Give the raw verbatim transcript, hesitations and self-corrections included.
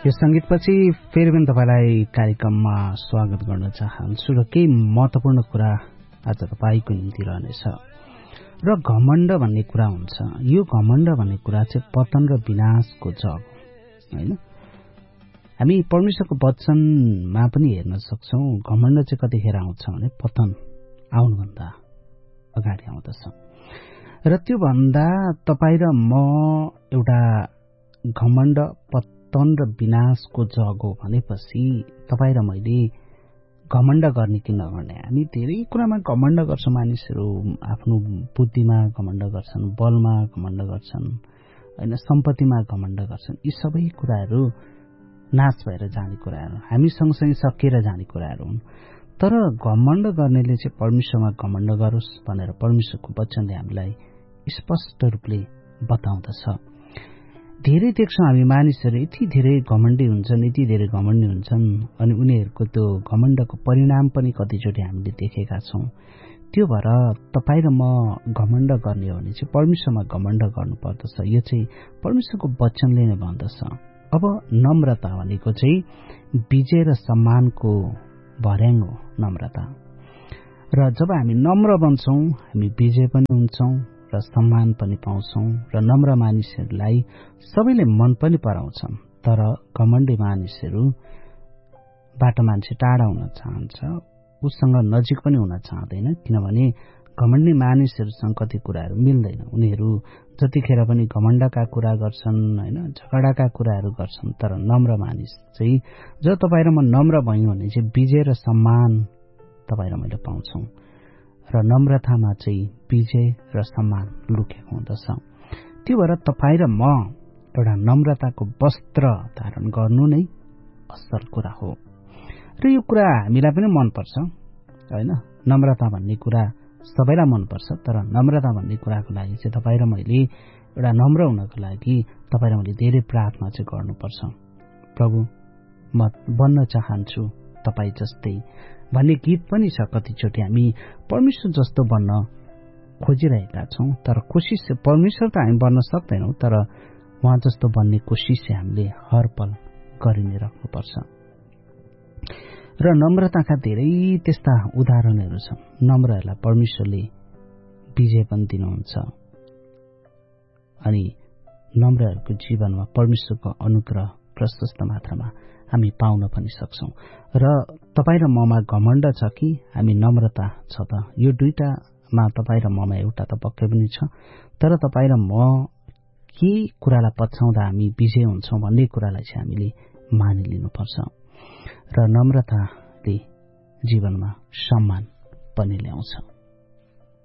यो संगीतपछि फेरि पनि तपाईलाई कार्यक्रममा स्वागत गर्न चाहन्छु र केही महत्त्वपूर्ण कुरा आज तपाईको निम्ति रहनेछ। र घमण्ड भन्ने कुरा हुन्छ। यो घमण्ड भन्ने कुरा चाहिँ पतन र विनाशको जग हैन। हामी परमेश्वरको वचनमा पनि हेर्न सक्छौं घमण्ड चाहिँ कतिखेर आउँछ भने पतन आउनुभन्दा अगाडि आउँदछ। र त्यो भन्दा तपाई र म एउटा घमण्ड पतन र विनाशको जग हो भनेपछि तपाई र मैले घमण्ड गर्ने कि नगर्ने। हामी धेरै कुरामा घमण्ड गर्छौं। मानिसहरू आफ्नो बुद्धिमा घमण्ड गर्छन्, बलमा घमण्ड गर्छन्, हैन, सम्पत्तिमा घमण्ड गर्छन्। यी सबै कुराहरू नाश भएर जाने कुराहरू, हामी सँगसँगै सकिएर जाने कुराहरू हुन्। तर घमण्ड गर्नेले चाहिँ परमेश्वरमा घमण्ड गरोस् भनेर परमेश्वरको वचनले हामीलाई स्पष्ट रूपले बताउँदछ। धेरै देख्छौं हामी मानिसहरू यति धेरै घमण्डी हुन्छन्, यति धेरै घमण्डी हुन्छन् अनि उनीहरूको त्यो घमण्डको परिणाम पनि कतिचोटि हामीले देखेका छौं। त्यो भएर तपाई र म घमण्ड गर्ने हो भने चाहिँ परमेश्वरमा घमण्ड गर्नुपर्दछ। यो चाहिँ परमेश्वरको वचनले नै भन्दछ। अब नम्रता भनेको चाहिँ विजय र सम्मानको भर्याङ हो। नम्रता र जब हामी नम्र बन्छौं हामी विजय पनि हुन्छौं र सम्मान पनि पाउँछौं र नम्र मानिसहरूलाई सबैले मन पनि पराउँछन्। तर घमण्डी मानिसहरूबाट मान्छे टाढा हुन चाहन्छ, उसँग नजिक पनि हुन चाहदैन। किनभने घमण्डी मानिसहरूसँग कति कुराहरू मिल्दैन। उनीहरू जतिखेर पनि घमण्डका कुरा गर्छन्, हैन, झगडाका कुराहरू गर्छन्। तर नम्र मानिस चाहिँ जब तपाई र म नम्र भयौं भने चाहिँ विजय र सम्मान तपाई र मैले पाउँछौं र नम्रतामा चाहिँ विजय र सम्मान लुकेको हुँदछ। त्यो भएर तपाई र म एउटा नम्रताको वस्त्र धारण गर्नु नै असल कुरा हो। र यो कुरा हामीलाई पनि मनपर्छ, हैन। नम्रता भन्ने कुरा सबैलाई मनपर्छ। तर नम्रता भन्ने कुराको लागि चाहिँ तपाई र मैले एउटा नम्र हुनको लागि तपाई र मैले धेरै प्रार्थना चाहिँ गर्नुपर्छ। प्रभु, म बन्न चाहन्छु तपाई जस्तै भन्ने गीत पनि छ। कतिचोटि हामी परमेश्वर जस्तो बन्न खोजिरहेका छौं। तर कोसिस चाहिँ परमेश्वर त हामी बन्न सक्दैनौं, तर उहाँ जस्तो बन्ने कोसिस चाहिँ हामीले हर पल गरि नै राख्नुपर्छ। र नम्रताका धेरै त्यस्ता उदाहरणहरू छन्। नम्रहरूलाई परमेश्वरले विजय पनि दिनुहुन्छ अनि नम्रहरूको जीवनमा परमेश्वरको अनुग्रह प्रशस्त मात्रामा हामी पाउन पनि सक्छौं। र तपाई र ममा घमण्ड छ कि हामी नम्रता छ त? यो दुईटामा तपाई र ममा एउटा त पक्कै पनि छ। तर तपाई र म के कुरालाई पछ्याउँदा हामी विजय हुन्छौं भन्ने कुरालाई चाहिँ हामीले मानिलिनुपर्छ। र नम्रताले जीवनमा सम्मान पनि ल्याउँछ।